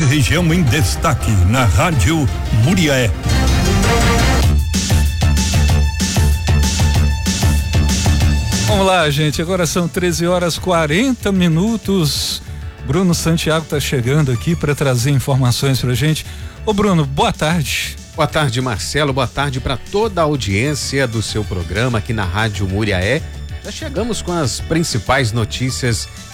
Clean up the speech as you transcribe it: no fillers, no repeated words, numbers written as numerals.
região em destaque na Rádio Muriaé. Vamos lá, gente, agora são 13h40. Bruno Santiago está chegando aqui para trazer informações pra gente. Ô Bruno, boa tarde. Boa tarde, Marcelo, boa tarde para toda a audiência do seu programa aqui na Rádio Muriaé. Já chegamos com as principais notícias